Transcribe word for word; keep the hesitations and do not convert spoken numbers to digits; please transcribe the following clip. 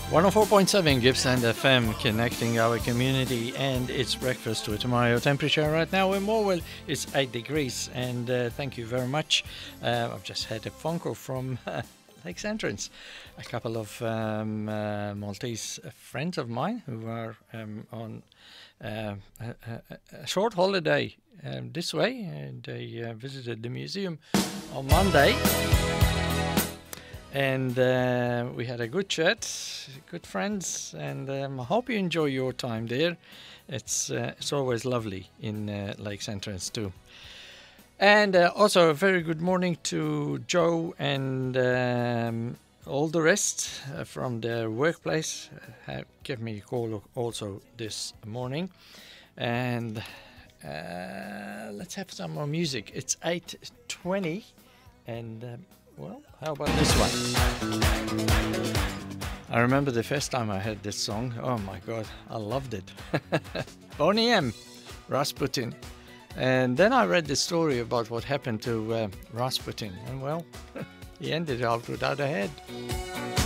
one oh four point seven Gippsland F M, connecting our community, and it's breakfast with Mario. Temperature right now in Morwell is eight degrees, and uh, thank you very much. Uh, I've just had a phone call from uh, Lakes Entrance. A couple of um, uh, Maltese friends of mine who are um, on uh, a, a, a short holiday um, this way, and they uh, visited the museum on Monday. And uh, we had a good chat, good friends, and um, I hope you enjoy your time there. It's uh, it's always lovely in uh, Lakes Entrance too. And uh, also a very good morning to Joe and um, all the rest uh, from their workplace. Uh, give me a call also this morning. And uh, let's have some more music. It's eight twenty, and uh, well, how about this one? I remember the first time I heard this song. Oh my God, I loved it. Boney M, Rasputin. And then I read the story about what happened to uh, Rasputin. And well, he ended up without a head.